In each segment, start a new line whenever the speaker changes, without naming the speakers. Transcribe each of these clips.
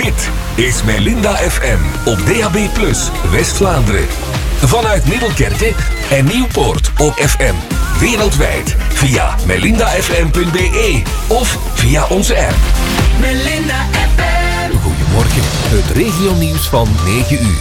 Dit is Melinda FM op DAB+, West-Vlaanderen. Vanuit Middelkerke en Nieuwpoort op FM. Wereldwijd via melindafm.be of via onze app.
Melinda FM.
Goedemorgen, het regionieuws van 9 uur.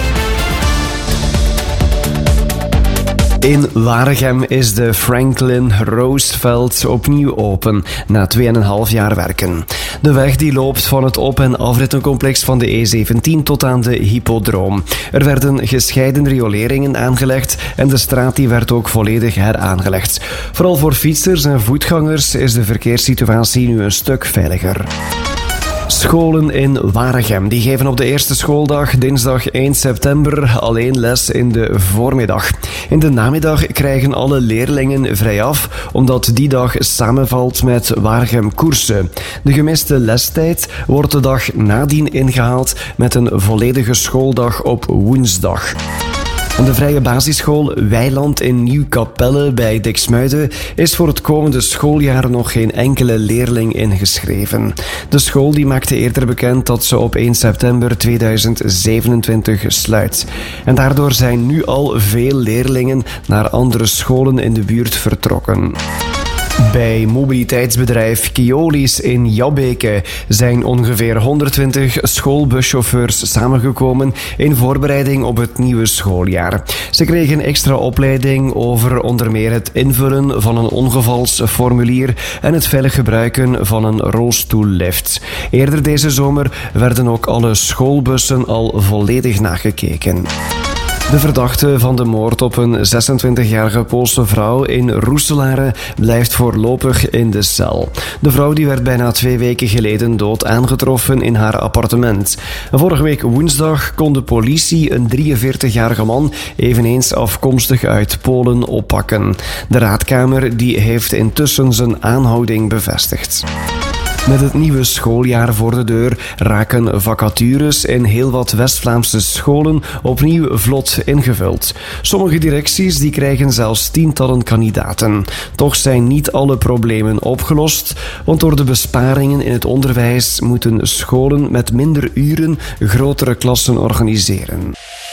In Waregem is de Franklin Roosevelt opnieuw open, na 2,5 jaar werken. De weg die loopt van het op- en afrittencomplex van de E17 tot aan de Hippodroom. Er werden gescheiden rioleringen aangelegd en de straat die werd ook volledig heraangelegd. Vooral voor fietsers en voetgangers is de verkeerssituatie nu een stuk veiliger. Scholen in Waregem die geven op de eerste schooldag, dinsdag 1 september, alleen les in de voormiddag. In de namiddag krijgen alle leerlingen vrijaf, omdat die dag samenvalt met Waregem koersen. De gemiste lestijd wordt de dag nadien ingehaald met een volledige schooldag op woensdag. De vrije basisschool Weiland in Nieuw-Kapelle bij Diksmuiden is voor het komende schooljaar nog geen enkele leerling ingeschreven. De school die maakte eerder bekend dat ze op 1 september 2027 sluit. En daardoor zijn nu al veel leerlingen naar andere scholen in de buurt vertrokken. Bij mobiliteitsbedrijf Keolis in Jabbeke zijn ongeveer 120 schoolbuschauffeurs samengekomen in voorbereiding op het nieuwe schooljaar. Ze kregen extra opleiding over onder meer het invullen van een ongevalsformulier en het veilig gebruiken van een rolstoellift. Eerder deze zomer werden ook alle schoolbussen al volledig nagekeken. De verdachte van de moord op een 26-jarige Poolse vrouw in Roeselare blijft voorlopig in de cel. De vrouw die werd bijna 2 weken geleden dood aangetroffen in haar appartement. Vorige week woensdag kon de politie een 43-jarige man, eveneens afkomstig uit Polen, oppakken. De raadkamer die heeft intussen zijn aanhouding bevestigd. Met het nieuwe schooljaar voor de deur raken vacatures in heel wat West-Vlaamse scholen opnieuw vlot ingevuld. Sommige directies die krijgen zelfs tientallen kandidaten. Toch zijn niet alle problemen opgelost, want door de besparingen in het onderwijs moeten scholen met minder uren grotere klassen organiseren.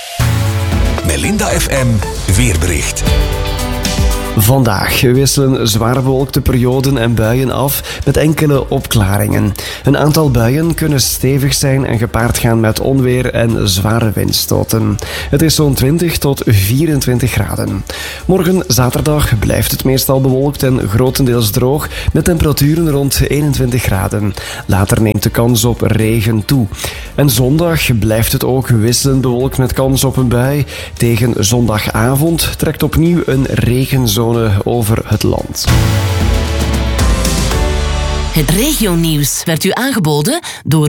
Melinda FM weerbericht.
Vandaag wisselen zwaar bewolkte perioden en buien af met enkele opklaringen. Een aantal buien kunnen stevig zijn en gepaard gaan met onweer en zware windstoten. Het is zo'n 20 tot 24 graden. Morgen zaterdag blijft het meestal bewolkt en grotendeels droog met temperaturen rond 21 graden. Later neemt de kans op regen toe. En zondag blijft het ook wisselend bewolkt met kans op een bui. Tegen zondagavond trekt opnieuw een regenzone over het land.
Het regionieuws werd u aangeboden door